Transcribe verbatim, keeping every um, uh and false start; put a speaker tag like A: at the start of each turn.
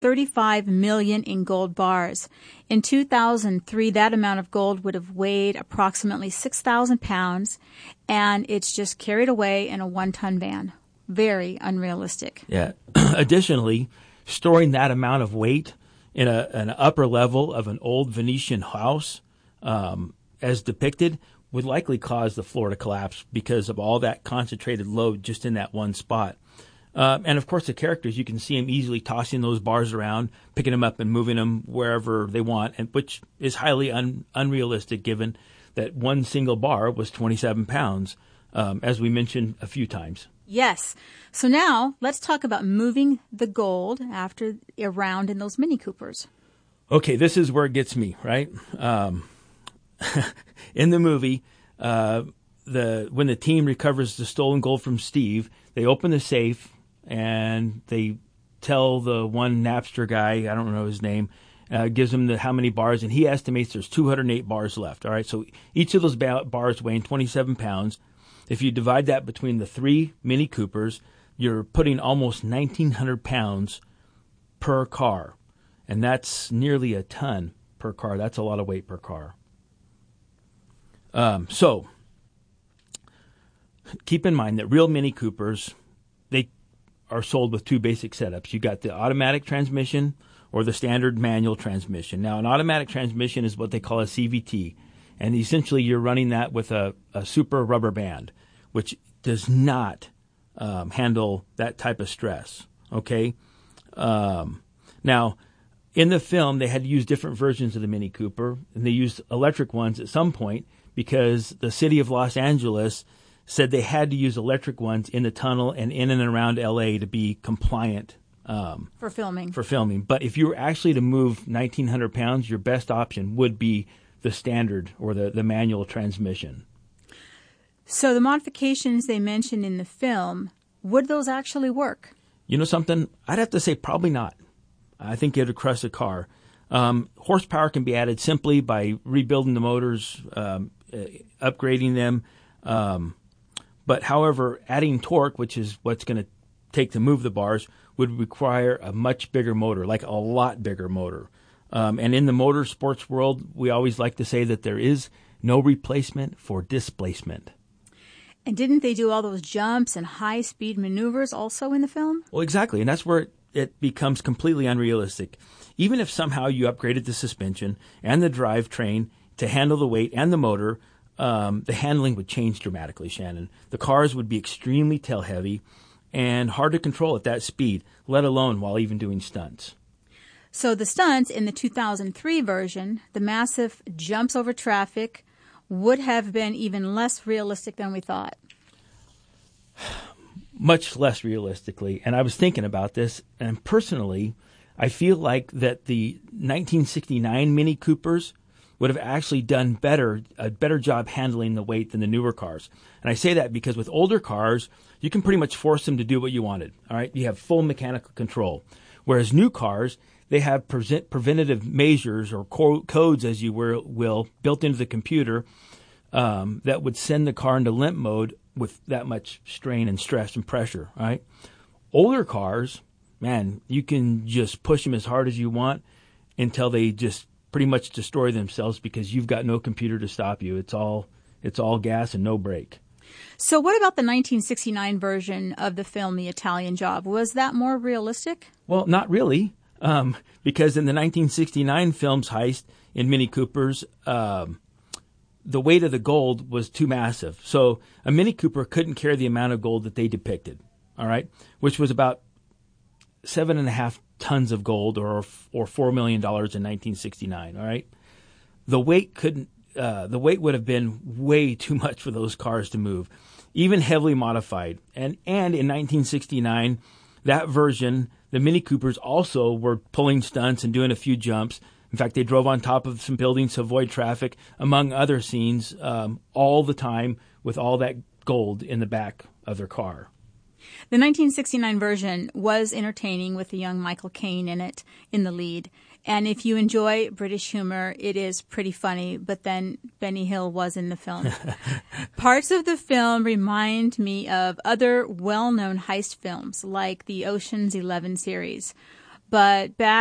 A: thirty-five million in gold bars. In two thousand three, that amount of gold would have weighed approximately six thousand pounds, and it's just carried away in a one-ton van. Very unrealistic.
B: Yeah. Additionally, storing that amount of weight in a, an upper level of an old Venetian house, um, as depicted, would likely cause the floor to collapse because of all that concentrated load just in that one spot. Uh, and, of course, the characters, you can see them easily tossing those bars around, picking them up and moving them wherever they want, and which is highly un- unrealistic given that one single bar was twenty-seven pounds, um, as we mentioned a few times.
A: Yes. So now let's talk about moving the gold after around in those Mini Coopers.
B: Okay, this is where it gets me, right? Um, in the movie, uh, the when the team recovers the stolen gold from Steve, they open the safe and they tell the one Napster guy, I don't know his name, uh, gives him the how many bars, and he estimates there's two hundred eight bars left. All right, so each of those ba- bars weighing twenty-seven pounds. If you divide that between the three Mini Coopers, you're putting almost nineteen hundred pounds per car. And that's nearly a ton per car. That's a lot of weight per car. Um, so, keep in mind that real Mini Coopers, they are sold with two basic setups. You got the automatic transmission or the standard manual transmission. Now, an automatic transmission is what they call a C V T. And essentially, you're running that with a, a super rubber band, which does not um, handle that type of stress, okay? Um, now, in the film, they had to use different versions of the Mini Cooper, and they used electric ones at some point because the city of Los Angeles said they had to use electric ones in the tunnel and in and around L A to be compliant. Um,
A: for filming.
B: For filming. But if you were actually to move nineteen hundred pounds, your best option would be the standard or the, the manual transmission.
A: So the modifications they mentioned in the film, would those actually work?
B: You know something? I'd have to say probably not. I think it would crush a car. Um, horsepower can be added simply by rebuilding the motors, um, uh, upgrading them. Um, but however, adding torque, which is what's going to take to move the bars, would require a much bigger motor, like a lot bigger motor. Um, and in the motorsports world, we always like to say that there is no replacement for displacement.
A: And didn't they do all those jumps and high-speed maneuvers also in the film?
B: Well, exactly. And that's where it, it becomes completely unrealistic. Even if somehow you upgraded the suspension and the drivetrain to handle the weight and the motor, um, the handling would change dramatically, Shannon. The cars would be extremely tail-heavy and hard to control at that speed, let alone while even doing stunts.
A: So the stunts in the two thousand three version, the massive jumps over traffic, would have been even less realistic than we thought.
B: Much less realistically. And I was thinking about this, and personally, I feel like that the nineteen sixty-nine Mini Coopers would have actually done better, a better job handling the weight than the newer cars. And I say that because with older cars, you can pretty much force them to do what you wanted. All right, you have full mechanical control. Whereas new cars, they have present preventative measures or co- codes, as you will, will, built into the computer um, that would send the car into limp mode with that much strain and stress and pressure, right? Older cars, man, you can just push them as hard as you want until they just pretty much destroy themselves because you've got no computer to stop you. It's all it's all gas and no brake.
A: So what about the nineteen sixty-nine version of the film, The Italian Job? Was that more realistic?
B: Well, not really. Um, because in the nineteen sixty-nine film's heist in Mini Coopers, um, the weight of the gold was too massive. So a Mini Cooper couldn't carry the amount of gold that they depicted, all right, which was about seven and a half tons of gold or or four million dollars in nineteen sixty-nine, all right? The weight couldn't, uh, the weight would have been way too much for those cars to move, even heavily modified. And, and in nineteen sixty-nine, that version, the Mini Coopers also were pulling stunts and doing a few jumps. In fact, they drove on top of some buildings to avoid traffic, among other scenes, um, all the time with all that gold in the back of their car.
A: The nineteen sixty-nine version was entertaining with the young Michael Caine in it, in the lead. And if you enjoy British humor, it is pretty funny, but then Benny Hill was in the film. Parts of the film remind me of other well-known heist films, like the Ocean's Eleven series. But back